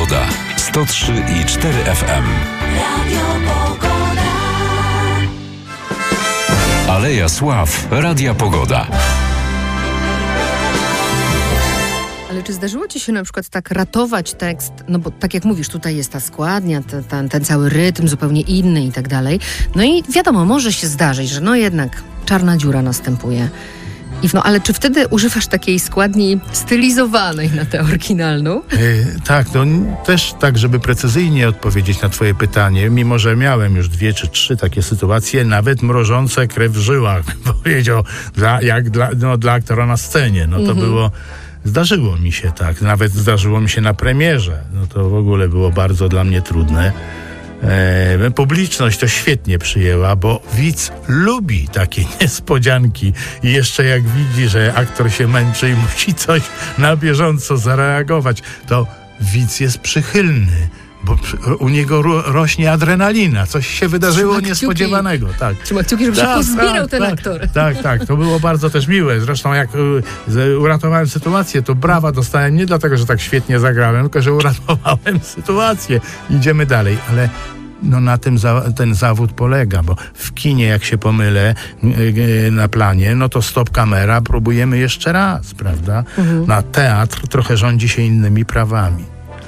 Pogoda. 103,4 FM. Radio Pogoda. Aleja Sław. Radia Pogoda. Ale czy zdarzyło ci się na przykład tak ratować tekst, no bo tak jak mówisz, tutaj jest ta składnia, ten cały rytm zupełnie inny i tak dalej. No i wiadomo, może się zdarzyć, że no jednak czarna dziura następuje. Ale czy wtedy używasz takiej składni stylizowanej na tę oryginalną? Tak, no też tak, żeby precyzyjnie odpowiedzieć na twoje pytanie, mimo że miałem już 2 czy 3 takie sytuacje, nawet mrożące krew w żyłach, bym powiedział, dla aktora na scenie. No to było... Zdarzyło mi się tak, nawet zdarzyło mi się na premierze. No to w ogóle było bardzo dla mnie trudne. Publiczność to świetnie przyjęła, bo widz lubi takie niespodzianki i jeszcze jak widzi, że aktor się męczy i musi coś na bieżąco zareagować, to widz jest przychylny, bo u niego rośnie adrenalina. Coś się wydarzyło niespodziewanego. Tak. Trzyma kciuki, żeby się pozbierał ten aktor. Tak. To było bardzo też miłe. Zresztą jak uratowałem sytuację, to brawa dostałem nie dlatego, że tak świetnie zagrałem, tylko że uratowałem sytuację. Idziemy dalej. Ale no na tym ten zawód polega, bo w kinie jak się pomylę na planie, no to stop kamera, próbujemy jeszcze raz, prawda? Na teatr trochę rządzi się innymi prawami.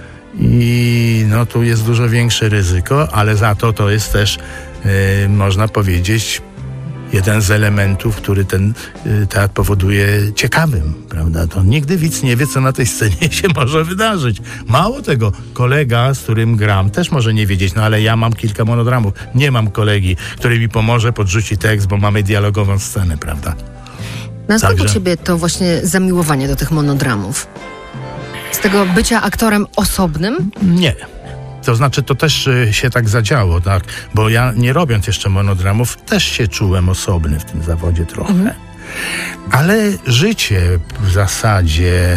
I no tu jest dużo większe ryzyko, ale za to jest też, można powiedzieć, jeden z elementów, który ten teatr powoduje ciekawym, prawda? To nigdy widz nie wie, co na tej scenie się może wydarzyć. Mało tego, kolega, z którym gram, też może nie wiedzieć, no ale ja mam kilka monodramów. Nie mam kolegi, który mi pomoże, podrzuci tekst, bo mamy dialogową scenę, prawda? Na skąd u ciebie to właśnie zamiłowanie do tych monodramów? Z tego bycia aktorem osobnym? Nie. To znaczy, to też się tak zadziało, tak? Bo ja, nie robiąc jeszcze monodramów, też się czułem osobny w tym zawodzie trochę. Ale życie w zasadzie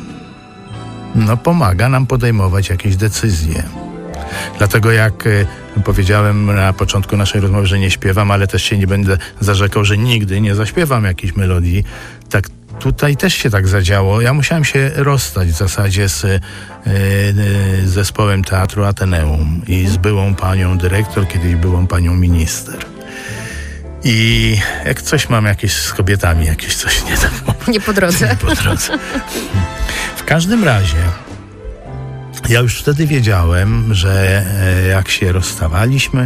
pomaga nam podejmować jakieś decyzje. Dlatego jak powiedziałem na początku naszej rozmowy, że nie śpiewam, ale też się nie będę zarzekał, że nigdy nie zaśpiewam jakiejś melodii, tak tutaj też się tak zadziało. Ja musiałem się rozstać w zasadzie z zespołem Teatru Ateneum i z byłą panią dyrektor, kiedyś byłą panią minister. I jak coś mam jakieś z kobietami, jakieś coś nie tak. Nie po drodze. Nie po drodze. W każdym razie ja już wtedy wiedziałem, że jak się rozstawaliśmy,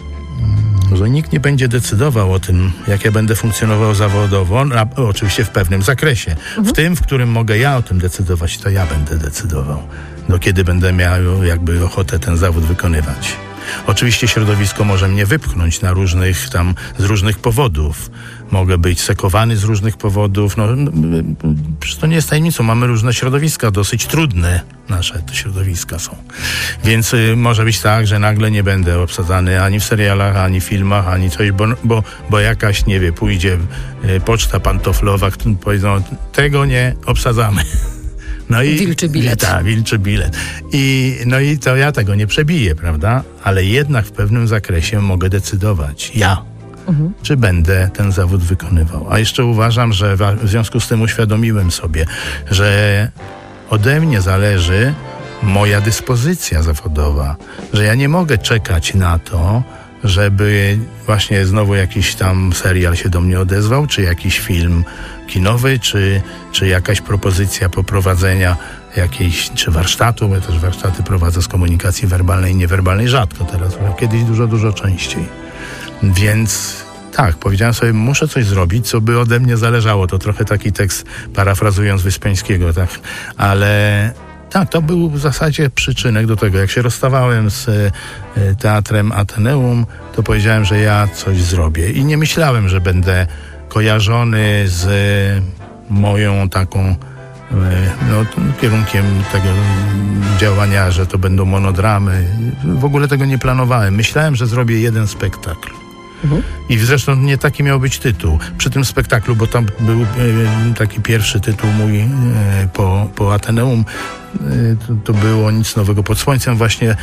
że nikt nie będzie decydował o tym, jak ja będę funkcjonował zawodowo, oczywiście w pewnym zakresie. W tym, w którym mogę ja o tym decydować, to ja będę decydował. Do kiedy będę miał jakby ochotę ten zawód wykonywać. Oczywiście środowisko może mnie wypchnąć z różnych powodów. Mogę być sekowany z różnych powodów. Przecież to nie jest tajemnicą. Mamy różne środowiska, dosyć trudne nasze te środowiska są. Więc może być tak, że nagle nie będę obsadzany ani w serialach, ani w filmach, ani coś, bo jakaś, pójdzie poczta pantoflowa, którym powiedzą, tego nie obsadzamy. Wilczy bilet. Tak, wilczy bilet. I to ja tego nie przebiję, prawda? Ale jednak w pewnym zakresie mogę decydować. Czy będę ten zawód wykonywał. A jeszcze uważam, że w związku z tym uświadomiłem sobie, że ode mnie zależy moja dyspozycja zawodowa. Że ja nie mogę czekać na to, żeby właśnie znowu jakiś tam serial się do mnie odezwał, czy jakiś film kinowy, czy jakaś propozycja poprowadzenia jakiejś, czy warsztatu, bo ja też warsztaty prowadzę z komunikacji werbalnej i niewerbalnej rzadko teraz, ale kiedyś dużo częściej. Więc tak, powiedziałem sobie, muszę coś zrobić, co by ode mnie zależało. To trochę taki tekst, parafrazując Wyspiańskiego, tak, ale tak, to był w zasadzie przyczynek do tego. Jak się rozstawałem z Teatrem Ateneum, to powiedziałem, że ja coś zrobię. I nie myślałem, że będę kojarzony z moją taką kierunkiem tego działania, że to będą monodramy. W ogóle tego nie planowałem. Myślałem, że zrobię jeden spektakl. I zresztą nie taki miał być tytuł. Przy tym spektaklu, bo tam był taki pierwszy tytuł mój po Ateneum, to było Nic nowego pod słońcem, właśnie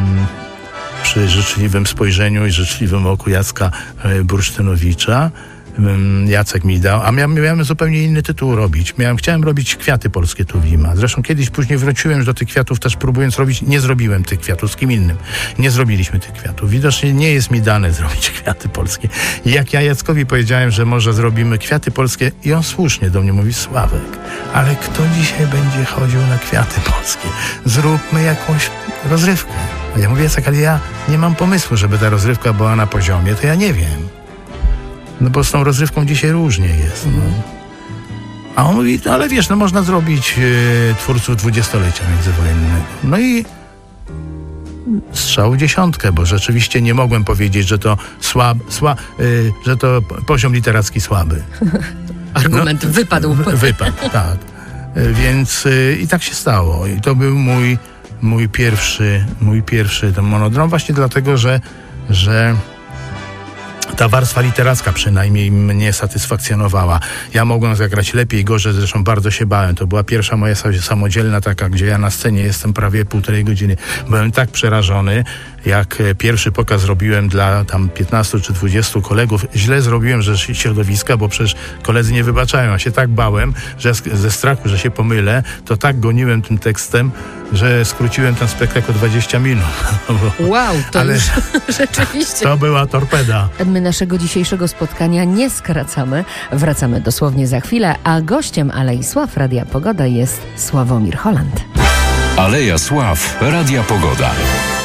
przy życzliwym spojrzeniu i życzliwym oku Jacka Bursztynowicza. Jacek mi dał, a miałem zupełnie inny tytuł robić. Chciałem robić kwiaty polskie Tuwima. Zresztą później wróciłem już do tych kwiatów też próbując robić, nie zrobiłem tych kwiatów z kim innym. Nie zrobiliśmy tych kwiatów. Widocznie nie jest mi dane zrobić kwiaty polskie. I jak ja Jackowi powiedziałem, że może zrobimy kwiaty polskie i on słusznie do mnie mówi, Sławek, ale kto dzisiaj będzie chodził na kwiaty polskie? Zróbmy jakąś rozrywkę. A ja mówię, Jacek, ale ja nie mam pomysłu, żeby ta rozrywka była na poziomie, to ja nie wiem. No bo z tą rozrywką dzisiaj różnie jest. No. A on mówi, no ale wiesz, no można zrobić twórców dwudziestolecia międzywojennego. No i strzał w dziesiątkę, bo rzeczywiście nie mogłem powiedzieć, że to że to poziom literacki słaby. Argument wypadł. Wypadł, tak. Więc i tak się stało. I to był mój pierwszy ten monodram, właśnie dlatego, że ta warstwa literacka przynajmniej mnie satysfakcjonowała. Ja mogłem zagrać lepiej, gorzej, zresztą bardzo się bałem. To była pierwsza moja samodzielna taka, gdzie ja na scenie jestem prawie 1,5 godziny. Byłem tak przerażony, jak pierwszy pokaz robiłem dla tam 15 czy 20 kolegów. Źle zrobiłem, że środowiska, bo przecież koledzy nie wybaczają. Ja się tak bałem, że ze strachu, że się pomylę, to tak goniłem tym tekstem, że skróciłem ten spektakl o 20 minut. Wow, to ale już rzeczywiście. To była torpeda. My naszego dzisiejszego spotkania nie skracamy. Wracamy dosłownie za chwilę, a gościem Alei Sław Radia Pogoda jest Sławomir Holland. Aleja Sław Radia Pogoda.